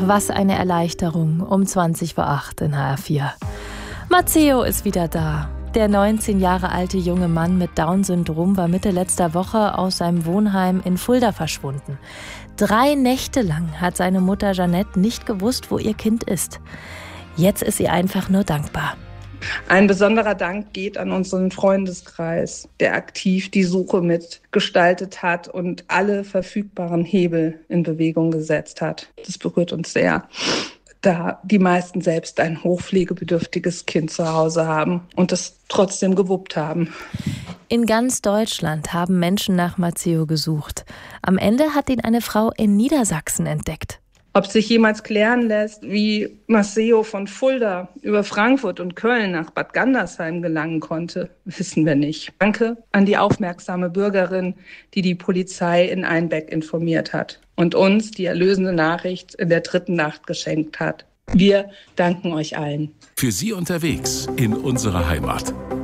was eine Erleichterung um 20:08 in HR4. Matteo ist wieder da. Der 19 Jahre alte junge Mann mit Down-Syndrom war Mitte letzter Woche aus seinem Wohnheim in Fulda verschwunden. 3 Nächte lang hat seine Mutter Jeanette nicht gewusst, wo ihr Kind ist. Jetzt ist sie einfach nur dankbar. Ein besonderer Dank geht an unseren Freundeskreis, der aktiv die Suche mitgestaltet hat und alle verfügbaren Hebel in Bewegung gesetzt hat. Das berührt uns sehr, da die meisten selbst ein hochpflegebedürftiges Kind zu Hause haben und es trotzdem gewuppt haben. In ganz Deutschland haben Menschen nach Matteo gesucht. Am Ende hat ihn eine Frau in Niedersachsen entdeckt. Ob sich jemals klären lässt, wie Matteo von Fulda über Frankfurt und Köln nach Bad Gandersheim gelangen konnte, wissen wir nicht. Danke an die aufmerksame Bürgerin, die die Polizei in Einbeck informiert hat und uns die erlösende Nachricht in der 3. Nacht geschenkt hat. Wir danken euch allen. Für Sie unterwegs in unserer Heimat.